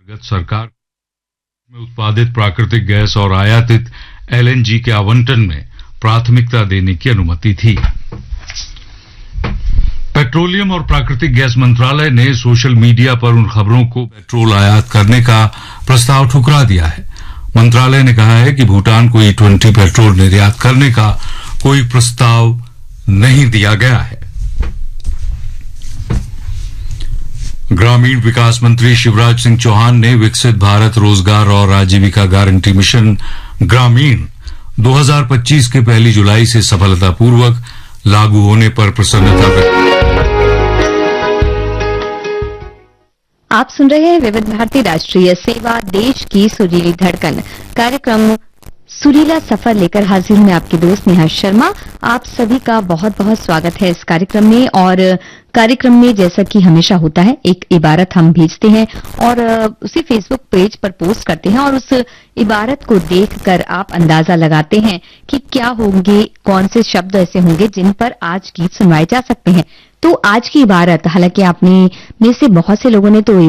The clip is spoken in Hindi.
सरकार में उत्पादित प्राकृतिक गैस और आयातित एलएनजी के आवंटन में प्राथमिकता देने की अनुमति थी। पेट्रोलियम और प्राकृतिक गैस मंत्रालय ने सोशल मीडिया पर उन खबरों को पेट्रोल आयात करने का प्रस्ताव ठुकरा दिया है। मंत्रालय ने कहा है कि भूटान को E20 पेट्रोल निर्यात करने का कोई प्रस्ताव नहीं दिया गया है। ग्रामीण विकास मंत्री शिवराज सिंह चौहान ने विकसित भारत रोजगार और आजीविका गारंटी मिशन ग्रामीण 2025 के 1 जुलाई से सफलतापूर्वक लागू होने पर प्रसन्नता व्यक्त। आप सुन रहे हैं विविध भारती राष्ट्रीय सेवा, देश की सुरीली धड़कन। कार्यक्रम सुरीला सफर लेकर हाजिर हूं मैं आपकी दोस्त नेहा शर्मा। आप सभी का बहुत बहुत स्वागत है इस कार्यक्रम में। और कार्यक्रम में जैसा कि हमेशा होता है, एक इबारत हम भेजते हैं और उसी फेसबुक पेज पर पोस्ट करते हैं और उस इबारत को देखकर आप अंदाजा लगाते हैं कि क्या होंगे, कौन से शब्द ऐसे होंगे जिन पर आज गीत सुनवाए जा सकते हैं। तो आज की इबारत, हालांकि आपने में से बहुत से लोगों ने तो